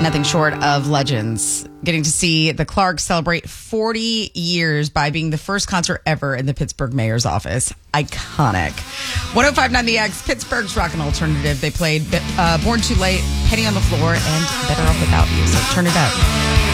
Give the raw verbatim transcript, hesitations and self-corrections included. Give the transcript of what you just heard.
nothing short of legends. Getting to see the Clarks celebrate forty years by being the first concert ever in the Pittsburgh mayor's office. Iconic. one oh five point nine The X, Pittsburgh's rock and alternative. They played uh, Born Too Late, Penny on the Floor, and Better Off Without You. So turn it up.